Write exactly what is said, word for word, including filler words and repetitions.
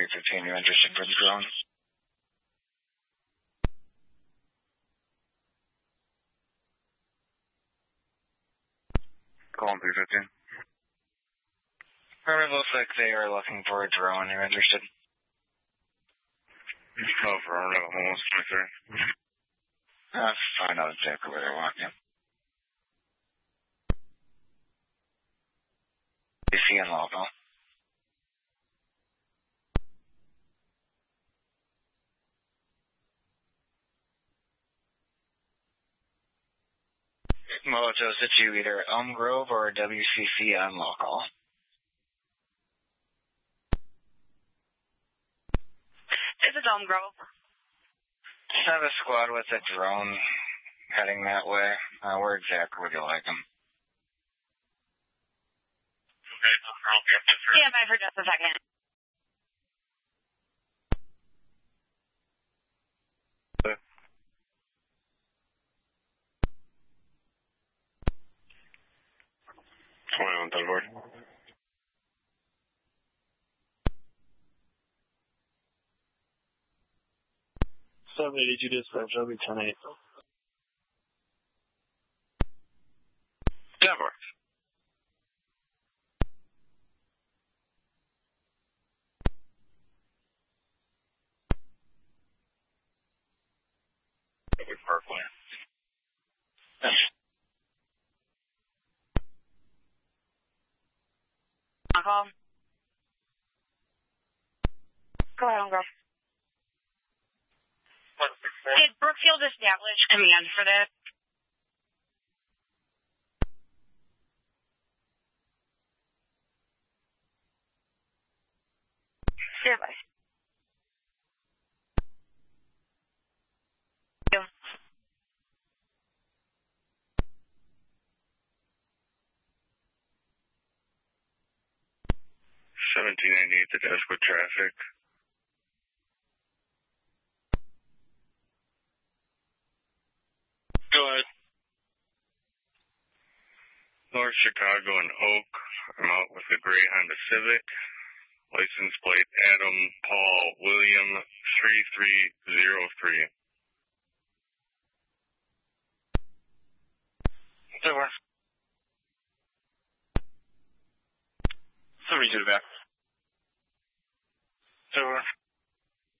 three fifteen, you interested for the drone? Calling three fifteen. It looks like they are looking for a drone. You're interested? Oh, for our almost twenty-three. Let's find out exactly where they want you. D C and local. Mojo, is it you either Elm Grove or W C C on local? This is Elm Grove. I have a squad with a drone heading that way. Uh, where exactly would you like them? Stand by for just a second. twenty-one, Telboard. seven eighty-two dispatch, I'll be ten eight. That works. Parkway. On call. Go ahead, Elm Grove. Did Brookfield establish command for this? Stand by. seventeen ninety-eight to desk with traffic. Go ahead. North Chicago and Oak. I'm out with the gray Honda Civic. License plate Adam Paul William three three zero three. That works. Somebody to the back.